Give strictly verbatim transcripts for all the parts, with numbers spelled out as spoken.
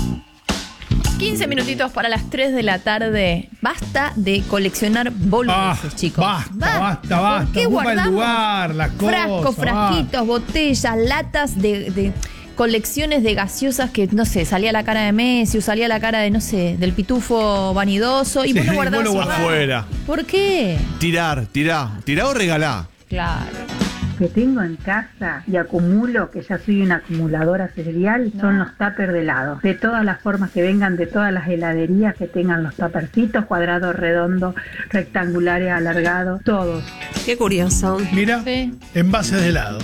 quince minutitos para las tres de la tarde. Basta de coleccionar boludeces, ah, chicos. Basta, basta, basta. ¿Por qué Ocupa guardamos el lugar, las cosas. frascos, frasquitos, botellas, latas de, de colecciones de gaseosas que, no sé, salía la cara de Messi o salía la cara de, no sé, del pitufo vanidoso y Sí, vos lo guardabas vos lo igual. afuera. ¿Por qué? Tirar, tirá. Tirá o regalá. Claro. Que tengo en casa y acumulo, que ya soy una acumuladora serial, No. son los tuppers de helado. De todas las formas que vengan, de todas las heladerías que tengan los tuppercitos, cuadrados, redondos, rectangulares, alargados, todos. Qué curioso. Mira, Sí. envases de helado.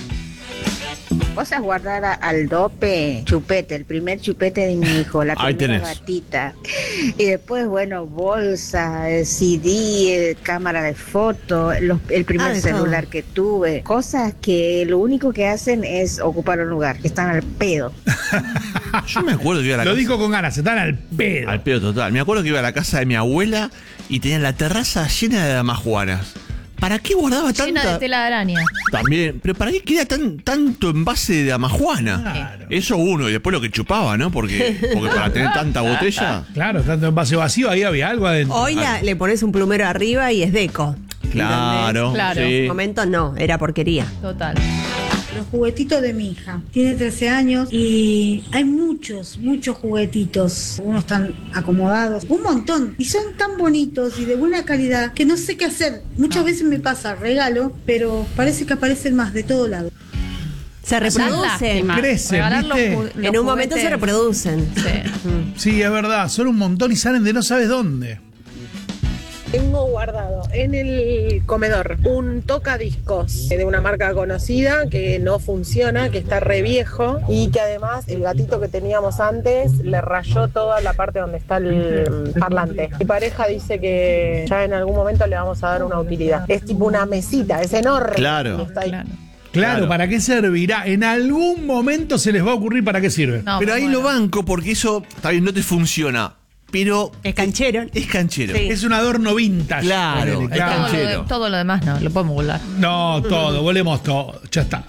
Vos has guardar a- al dope chupete, el primer chupete de mi hijo, la Ahí primera tenés. gatita. Y después, bueno, bolsa, eh, C D, eh, cámara de foto, los- el primer Ah, de celular todo. que tuve. Cosas que lo único que hacen es ocupar un lugar, que están al pedo. Yo me acuerdo que iba a la Lo casa. dijo con ganas, están al pedo. Al pedo total. Me acuerdo que iba a la casa de mi abuela y tenía la terraza llena de damajuanas. ¿Para qué guardaba Llena tanta? de tela de araña. También, pero ¿para qué quería tan, tanto envase de damajuana? Claro. Eso uno, y después lo que chupaba, ¿no? Porque, porque para tener tanta botella. Claro, tanto envase vacío, ahí había algo adentro. Hoy la- le pones un plumero arriba y es deco. Claro, Claro. En sí. ese momento no, era porquería. Total. Los juguetitos de mi hija. Tiene trece años y hay muchos, muchos juguetitos. Unos están acomodados, un montón. Y son tan bonitos y de buena calidad que no sé qué hacer. Muchas veces me pasa regalo, pero parece que aparecen más de todo lado. Se reproducen. Lástima. Crecen, Regalar los ¿viste? ju- los En un momento juguetes. se reproducen. Sí. Sí, es verdad, son un montón y salen de no sabes dónde. Tengo guardado en el comedor un tocadiscos de una marca conocida que no funciona, que está re viejo y que además el gatito que teníamos antes le rayó toda la parte donde está el parlante. Mi pareja dice que ya en algún momento le vamos a dar una utilidad. Es tipo una mesita, es enorme. Claro. Y está ahí. Claro. Claro, Claro. ¿para qué servirá? En algún momento se les va a ocurrir para qué sirve. No, Pero ahí bueno. lo banco porque eso, está bien, no te funciona. Pero Es canchero. es canchero. Sí. Es un adorno vintage. Claro, Ponele, es claro. Todo lo, de- canchero. todo lo demás no, lo podemos volar. No, todo, volemos todo. Ya está.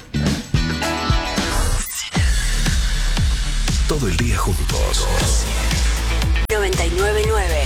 Todo el día juntos. noventa y nueve punto nueve.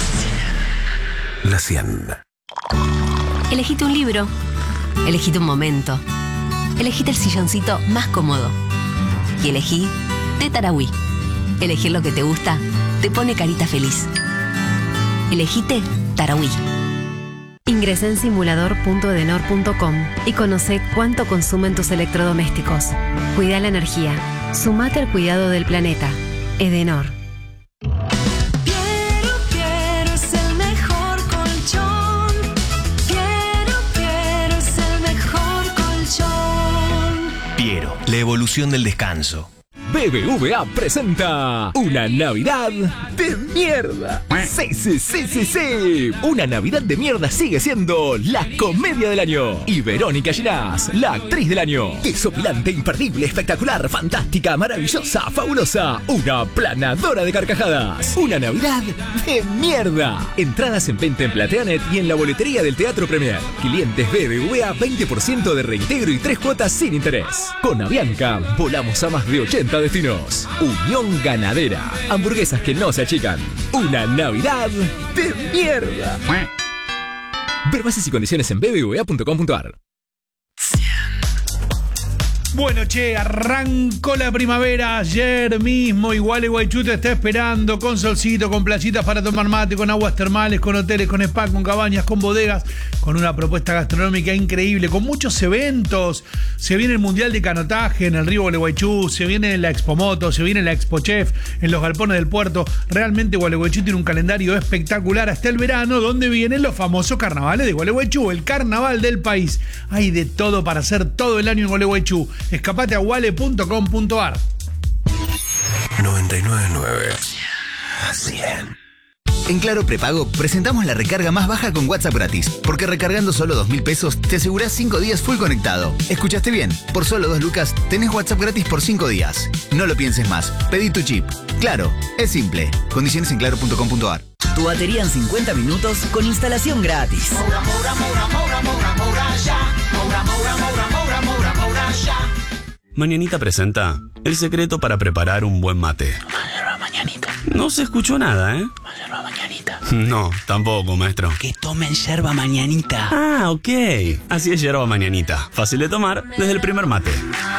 La cien. Elegite un libro. Elegite un momento. Elegite el silloncito más cómodo. Y elegí de Tarahui. Elegir lo que te gusta te pone carita feliz. Elegite Tarahui. Ingresa en simulador punto edenor punto com y conoce cuánto consumen tus electrodomésticos. Cuida la energía. Sumate al cuidado del planeta. Edenor. Quiero, quiero es el mejor colchón. Quiero, quiero es el mejor colchón. Piero, la evolución del descanso. B B V A presenta una Navidad de mierda. Sí, sí, sí, sí, sí. Una Navidad de mierda sigue siendo la comedia del año. Y Verónica Ginás, la actriz del año. Desopilante, imperdible, espectacular, fantástica, maravillosa, fabulosa. Una planadora de carcajadas. Una Navidad de mierda. Entradas en venta en Plateanet y en la boletería del Teatro Premier. Clientes B B V A, veinte por ciento de reintegro y tres cuotas sin interés. Con Avianca, volamos a más de ochenta destinos. Unión Ganadera. Hamburguesas que no se achican. Una Navidad de mierda. Ver bases y condiciones en b b v a punto com punto a r. Bueno, che, arrancó la primavera ayer mismo. Igual Gualeguaychú te está esperando con solcito, con playitas para tomar mate, con aguas termales, con hoteles, con spa, con cabañas, con bodegas, con una propuesta gastronómica increíble, con muchos eventos. Se viene el Mundial de Canotaje en el río Gualeguaychú, se viene la Expo Moto, se viene la Expo Chef en los galpones del puerto. Realmente Gualeguaychú tiene un calendario espectacular hasta el verano, donde vienen los famosos carnavales de Gualeguaychú, el carnaval del país. Hay de todo para hacer todo el año en Gualeguaychú. Escapate a guale punto com punto a r. noventa y nueve punto nueve. cien. En Claro Prepago presentamos la recarga más baja con WhatsApp gratis. Porque recargando solo dos mil pesos te asegurás cinco días full conectado. ¿Escuchaste bien? Por solo dos lucas tenés WhatsApp gratis por cinco días. No lo pienses más. Pedí tu chip. Claro, es simple. Condiciones en claro punto com punto a r. Tu batería en cincuenta minutos con instalación gratis. Moura, Moura, Moura, Moura, Moura, Moura, ya. Moura, Moura, Moura, Moura, Moura, Moura, ya. Mañanita presenta el secreto para preparar un buen mate. mañanita. No se escuchó nada, ¿eh? Yerba mañanita. No, tampoco, maestro. Que tomen yerba mañanita. Ah, ok. Así es yerba mañanita. Fácil de tomar desde el primer mate.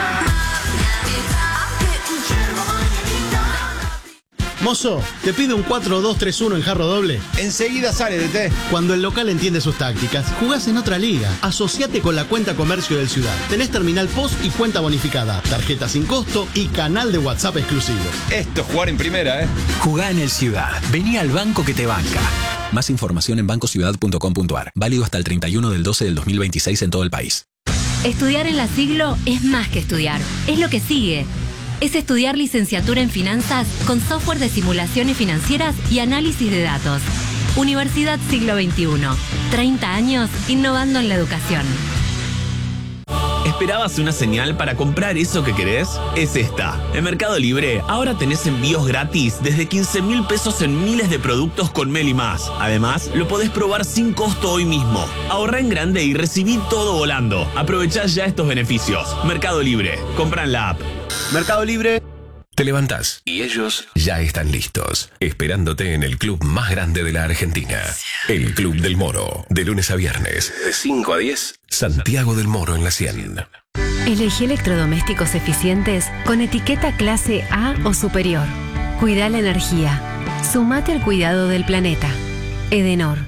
Mozo, ¿te pide un cuatro dos tres uno en jarro doble? Enseguida sale, D T. Cuando el local entiende sus tácticas, jugás en otra liga. Asociate con la cuenta comercio del Ciudad. Tenés terminal post y cuenta bonificada, tarjeta sin costo y canal de WhatsApp exclusivo. Esto es jugar en primera, ¿eh? Jugá en el Ciudad. Vení al banco que te banca. Más información en banco ciudad punto com punto a r. Válido hasta el treinta y uno del doce del dos mil veintiséis en todo el país. Estudiar en la Siglo es más que estudiar. Es lo que sigue. Es estudiar licenciatura en finanzas con software de simulaciones financieras y análisis de datos. Universidad Siglo veintiuno. treinta años innovando en la educación. ¿Esperabas una señal para comprar eso que querés? Es esta. En Mercado Libre ahora tenés envíos gratis desde quince mil pesos en miles de productos con Meli Más. Además, lo podés probar sin costo hoy mismo. Ahorrá en grande y recibí todo volando. Aprovechá ya estos beneficios. Mercado Libre. Compra en la app. Mercado Libre. Te levantás y ellos ya están listos, esperándote en el club más grande de la Argentina. El Club del Moro, de lunes a viernes, de cinco a diez, Santiago del Moro en la cien. Elegí electrodomésticos eficientes con etiqueta clase A o superior. Cuida la energía. Sumate al cuidado del planeta. Edenor.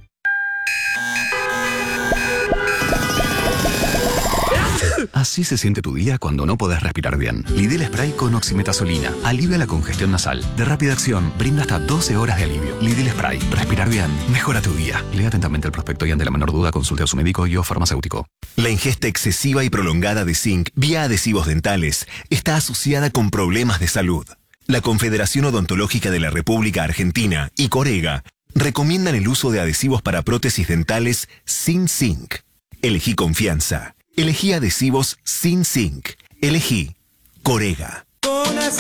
Así se siente tu día cuando no podés respirar bien. Lidl Spray con oximetazolina. Alivia la congestión nasal. De rápida acción, brinda hasta doce horas de alivio. Lidl Spray. Respirar bien. Mejora tu día. Lea atentamente el prospecto y ante la menor duda consulte a su médico y o farmacéutico. La ingesta excesiva y prolongada de zinc vía adhesivos dentales está asociada con problemas de salud. La Confederación Odontológica de la República Argentina y Corega recomiendan el uso de adhesivos para prótesis dentales sin zinc. Elegí confianza. Elegí adhesivos sin zinc. Elegí Corega. Con